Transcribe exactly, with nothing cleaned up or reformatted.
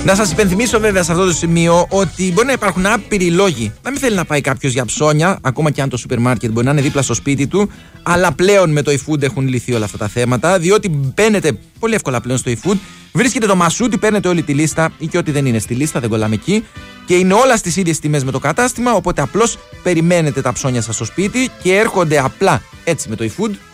Να σας υπενθυμίσω βέβαια σε αυτό το σημείο ότι μπορεί να υπάρχουν άπειροι λόγοι να μην θέλει να πάει κάποιος για ψώνια, ακόμα και αν το σούπερ μάρκετ μπορεί να είναι δίπλα στο σπίτι του, αλλά πλέον με το eFood έχουν λυθεί όλα αυτά τα θέματα, διότι μπαίνετε πολύ εύκολα πλέον στο eFood, βρίσκετε το μασούτι, παίρνετε όλη τη λίστα ή και ό,τι δεν είναι στη λίστα, δεν κολλάμε εκεί, και είναι όλα στις ίδιες τιμές με το κατάστημα, οπότε απλώς περιμένετε τα ψώνια σας στο σπίτι και έρχονται απλά έτσι με το eFood